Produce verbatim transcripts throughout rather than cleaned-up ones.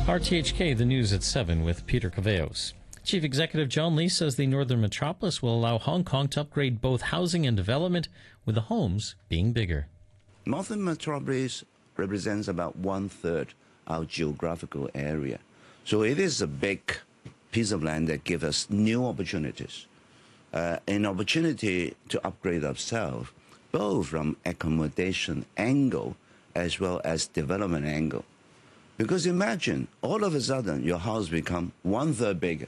R T H K, the news at seven with Peter Caveos. Chief Executive John Lee says the Northern Metropolis will allow Hong Kong to upgrade both housing and development, with the homes being bigger. Northern Metropolis represents about one-third our geographical area. So it is a big piece of land that gives us new opportunities. Uh, an opportunity to upgrade ourselves, both from accommodation angle as well as development angle. Because imagine, all of a sudden, your house become one-third bigger.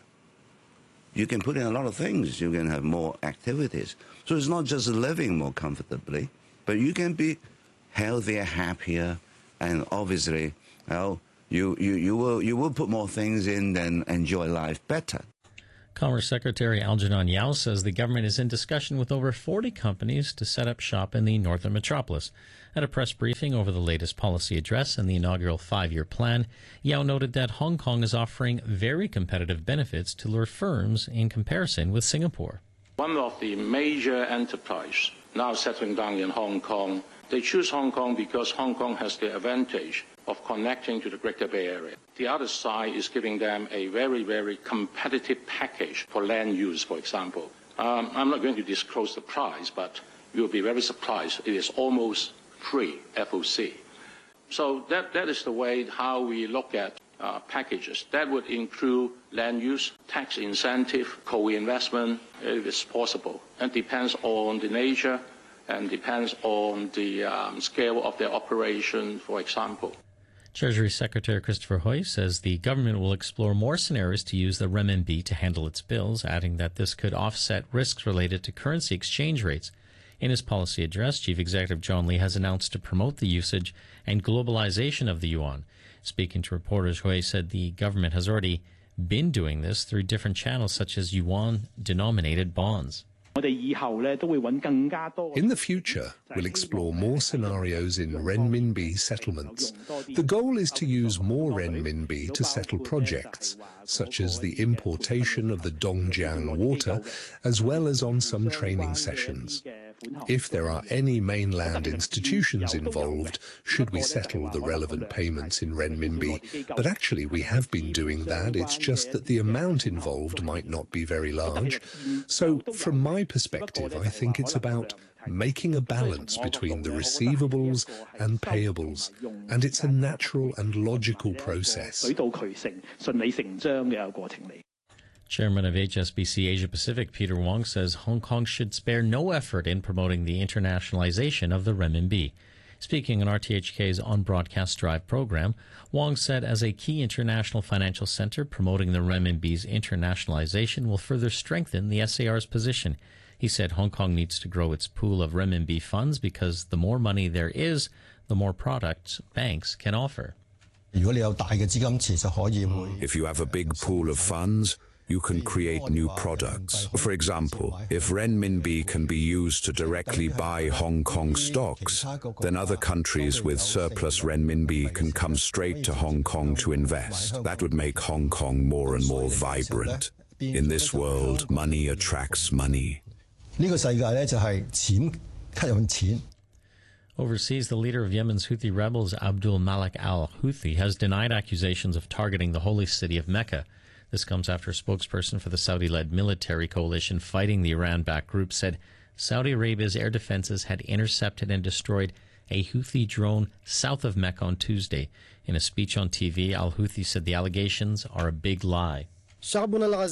You can put in a lot of things. You can have more activities. So it's not just living more comfortably, but you can be healthier, happier, and obviously, well, you, you, you, will, you will put more things in and enjoy life better. Commerce Secretary Algernon Yao says the government is in discussion with over forty companies to set up shop in the Northern Metropolis. At a press briefing over the latest policy address and the inaugural five-year plan, Yao noted that Hong Kong is offering very competitive benefits to lure firms in comparison with Singapore. One of the major enterprises now settling down in Hong Kong, they choose Hong Kong because Hong Kong has the advantage of connecting to the Greater Bay Area. The other side is giving them a very, very competitive package for land use, for example. Um, I'm not going to disclose the price, but you'll be very surprised. It is almost free F O C. So that, that is the way how we look at uh, packages. That would include land use, tax incentive, co-investment, if it's possible. It depends on the nature and depends on the um, scale of their operation, for example. Treasury Secretary Christopher Hui says the government will explore more scenarios to use the renminbi to handle its bills, adding that this could offset risks related to currency exchange rates. In his policy address, Chief Executive John Lee has announced to promote the usage and globalization of the yuan. Speaking to reporters, Hui said the government has already been doing this through different channels such as yuan-denominated bonds. In the future, we'll explore more scenarios in renminbi settlements. The goal is to use more renminbi to settle projects, such as the importation of the Dongjiang water, as well as on some training sessions. If there are any mainland institutions involved, should we settle the relevant payments in renminbi? But actually, we have been doing that. It's just that the amount involved might not be very large. So, from my perspective, I think it's about making a balance between the receivables and payables, and it's a natural and logical process. Chairman of H S B C Asia Pacific Peter Wong says Hong Kong should spare no effort in promoting the internationalization of the renminbi. Speaking on R T H K's on-broadcast drive program, Wong said as a key international financial center, promoting the renminbi's internationalization will further strengthen the S A R's position. He said Hong Kong needs to grow its pool of renminbi funds because the more money there is, the more products banks can offer. If you have a big pool of funds, you can create new products. For example, if renminbi can be used to directly buy Hong Kong stocks, then other countries with surplus renminbi can come straight to Hong Kong to invest. That would make Hong Kong more and more vibrant. In this world, money attracts money. Overseas, the leader of Yemen's Houthi rebels, Abdul Malik al-Houthi, has denied accusations of targeting the holy city of Mecca. This comes after a spokesperson for the Saudi-led military coalition fighting the Iran-backed group said Saudi Arabia's air defenses had intercepted and destroyed a Houthi drone south of Mecca on Tuesday. In a speech on T V, al-Houthi said the allegations are a big lie. Our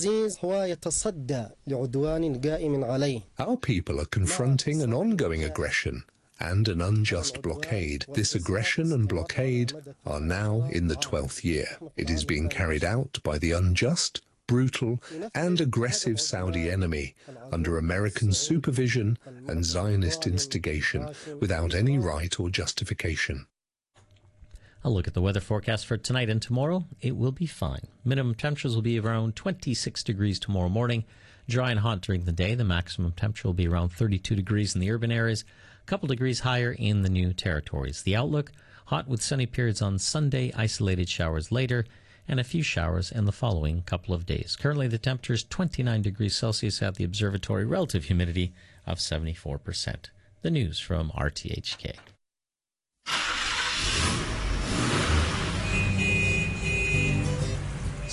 people are confronting an ongoing aggression and an unjust blockade. This aggression and blockade are now in the twelfth year. It is being carried out by the unjust, brutal, and aggressive Saudi enemy under American supervision and Zionist instigation without any right or justification. A look at the weather forecast for tonight and tomorrow. It will be fine. Minimum temperatures will be around twenty-six degrees tomorrow morning. Dry and hot during the day. The maximum temperature will be around thirty-two degrees in the urban areas, a couple degrees higher in the new territories. The outlook, hot with sunny periods on Sunday, isolated showers later, and a few showers in the following couple of days. Currently, the temperature is twenty-nine degrees Celsius at the observatory, relative humidity of seventy-four percent. The news from R T H K.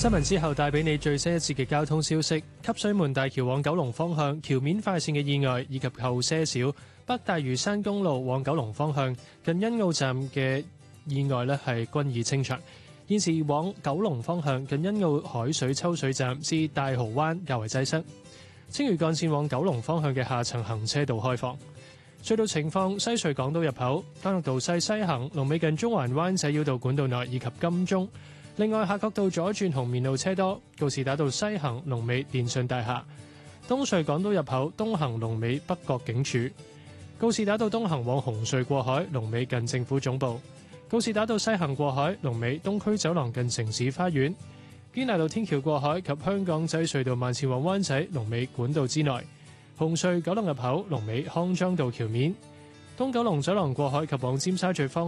新聞之後帶俾你最新一節嘅交通消息。汲水門大橋往九龍方向橋面快線嘅意外，以及後些少北大嶼山公路往九龍方向近欣澳站嘅意外呢係均已清場。現時往九龍方向近欣澳海水抽水站至大蠔灣較為擠塞。青嶼幹線往九龍方向嘅下層行車道開放。隧道情況：西隧港島入口干諾道西西行龍尾近中環灣仔繞道管道內以及金鐘。另外，夏慤道左轉紅棉路車多，告士打道西行龍尾電訊大廈。東隧港島入口東行龍尾北角警署。告士打道東行往紅隧過海龍尾近政府總部。告士打道西行過海龍尾東區走廊近城市花園。堅拿道天橋過海及香港仔隧道慢線往灣仔龍尾管道之內。紅隧九龍入口龍尾康莊道橋面。東九龍走廊過海及往尖沙咀方